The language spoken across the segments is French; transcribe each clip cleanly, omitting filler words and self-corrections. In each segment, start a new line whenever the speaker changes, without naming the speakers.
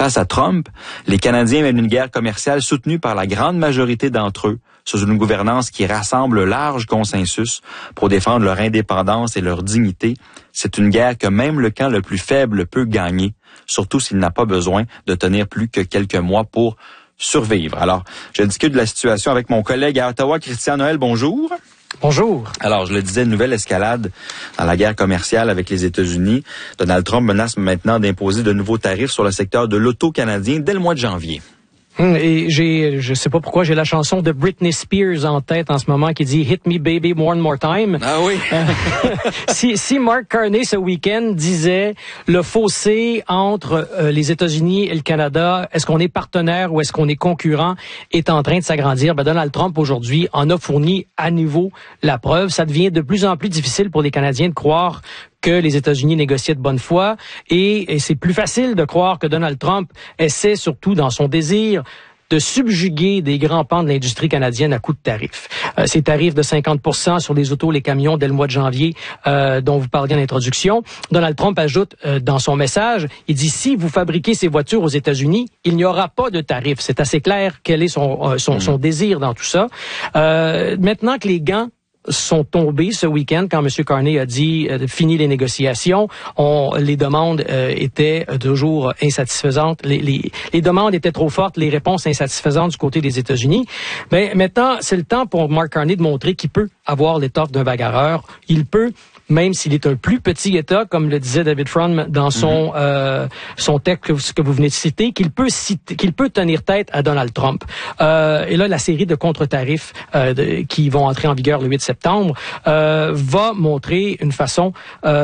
Face à Trump, les Canadiens mènent une guerre commerciale soutenue par la grande majorité d'entre eux, sous une gouvernance qui rassemble un large consensus pour défendre leur indépendance et leur dignité. C'est une guerre que même le camp le plus faible peut gagner, surtout s'il n'a pas besoin de tenir plus que quelques mois pour survivre. Alors, je discute de la situation avec mon collègue à Ottawa, Christian Noël. Bonjour.
Bonjour.
Alors, je le disais, une nouvelle escalade dans la guerre commerciale avec les États-Unis. Donald Trump menace maintenant d'imposer de nouveaux tarifs sur le secteur de l'auto canadien dès le mois de janvier.
Et je sais pas pourquoi, j'ai la chanson de Britney Spears en tête en ce moment qui dit « Hit me baby one more time ».
Ah oui.
Si Mark Carney ce week-end disait le fossé entre les États-Unis et le Canada, est-ce qu'on est partenaire ou est-ce qu'on est concurrent, est en train de s'agrandir, Donald Trump aujourd'hui en a fourni à nouveau la preuve. Ça devient de plus en plus difficile pour les Canadiens de croire que les États-Unis négociaient de bonne foi et c'est plus facile de croire que Donald Trump essaie, surtout dans son désir, de subjuguer des grands pans de l'industrie canadienne à coup de tarifs. Ces tarifs de 50% sur les autos, les camions dès le mois de janvier dont vous parliez en introduction. Donald Trump ajoute dans son message, il dit si vous fabriquez ces voitures aux États-Unis, il n'y aura pas de tarifs. C'est assez clair quel est son désir dans tout ça. Maintenant que les gants sont tombés ce week-end quand M. Carney a dit fini les négociations. Les demandes étaient toujours insatisfaisantes. Les demandes étaient trop fortes, les réponses insatisfaisantes du côté des États-Unis. Mais maintenant, c'est le temps pour Mark Carney de montrer qu'il peut avoir l'étoffe d'un bagarreur. Il peut, même s'il est un plus petit État, comme le disait David Frum dans son texte que vous venez de citer, qu'il peut tenir tête à Donald Trump. Et là, la série de contre-tarifs qui vont entrer en vigueur le 8 septembre va montrer une façon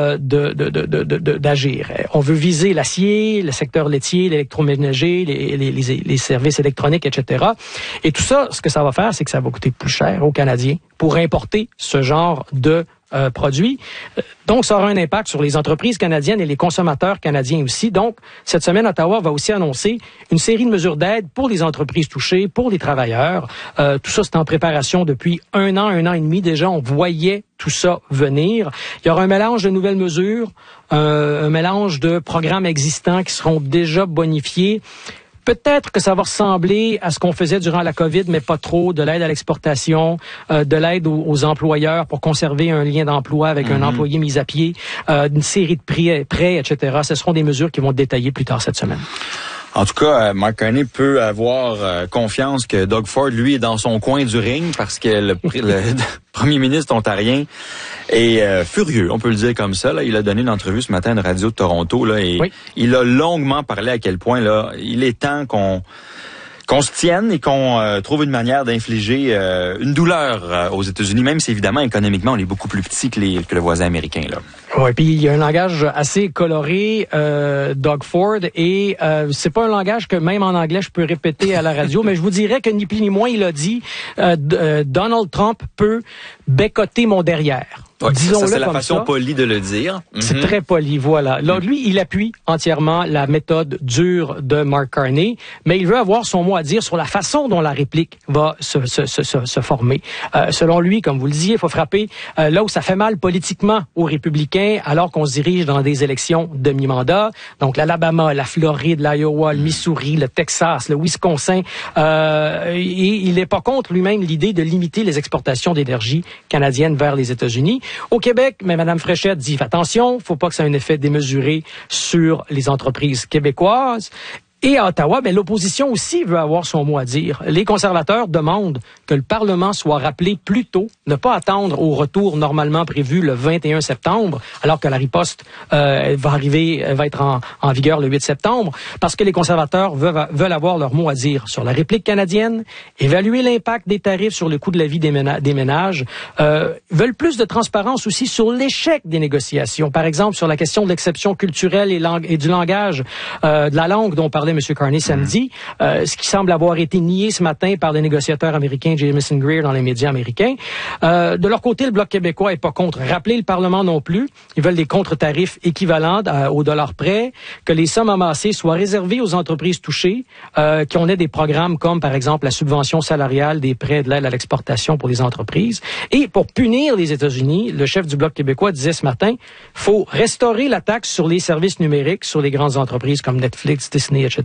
d'agir. On veut viser l'acier, le secteur laitier, l'électroménager, les services électroniques, etc. Et tout ça, ce que ça va faire, c'est que ça va coûter plus cher aux Canadiens pour importer ce genre de produits. Donc, ça aura un impact sur les entreprises canadiennes et les consommateurs canadiens aussi. Donc, cette semaine, Ottawa va aussi annoncer une série de mesures d'aide pour les entreprises touchées, pour les travailleurs. Tout ça, c'est en préparation depuis un an et demi. Déjà, on voyait tout ça venir. Il y aura un mélange de nouvelles mesures, un mélange de programmes existants qui seront déjà bonifiés. Peut-être que ça va ressembler à ce qu'on faisait durant la COVID, mais pas trop, de l'aide à l'exportation, de l'aide aux employeurs pour conserver un lien d'emploi avec un employé mis à pied, une série de prêts, etc. Ce seront des mesures qui vont être détaillées plus tard cette semaine.
En tout cas, Mark Carney peut avoir confiance que Doug Ford, lui, est dans son coin du ring parce que le premier ministre ontarien est furieux, on peut le dire comme ça. Là, il a donné une entrevue ce matin à une radio de Toronto là, et il a longuement parlé à quel point là, il est temps qu'on se tienne et qu'on trouve une manière d'infliger une douleur aux États-Unis, même si évidemment économiquement on est beaucoup plus petit que le voisin américain là.
Oui, puis il y a un langage assez coloré, Doug Ford, et c'est pas un langage que même en anglais je peux répéter à la radio, mais je vous dirais que ni plus ni moins il a dit Donald Trump peut bécoter mon derrière.
Ouais, ça c'est la façon polie de le dire.
C'est très poli, voilà. Là, lui, il appuie entièrement la méthode dure de Mark Carney, mais il veut avoir son mot à dire sur la façon dont la réplique va se former. Selon lui, comme vous le disiez, il faut frapper là où ça fait mal politiquement aux républicains, alors qu'on se dirige dans des élections de mi-mandat. Donc l'Alabama, la Floride, l'Iowa, le Missouri, le Texas, le Wisconsin. Et il n'est pas contre lui-même l'idée de limiter les exportations d'énergie canadienne vers les États-Unis. Au Québec, mais Mme Fréchette dit attention, faut pas que ça ait un effet démesuré sur les entreprises québécoises. Et à Ottawa, l'opposition aussi veut avoir son mot à dire. Les conservateurs demandent que le Parlement soit rappelé plus tôt, ne pas attendre au retour normalement prévu le 21 septembre, alors que la riposte va être en vigueur le 8 septembre, parce que les conservateurs veulent avoir leur mot à dire sur la réplique canadienne, évaluer l'impact des tarifs sur le coût de la vie des ménages, veulent plus de transparence aussi sur l'échec des négociations. Par exemple, sur la question de l'exception culturelle et du langage, de la langue dont parlait M. Carney samedi, ce qui semble avoir été nié ce matin par les négociateurs américains Jameson Greer dans les médias américains. De leur côté, le Bloc québécois est pas contre rappeler le Parlement non plus. Ils veulent des contre-tarifs équivalents au dollar près, que les sommes amassées soient réservées aux entreprises touchées, qu'on ait des programmes comme, par exemple, la subvention salariale, des prêts, de l'aide à l'exportation pour les entreprises. Et pour punir les États-Unis, le chef du Bloc québécois disait ce matin, faut restaurer la taxe sur les services numériques, sur les grandes entreprises comme Netflix, Disney, etc.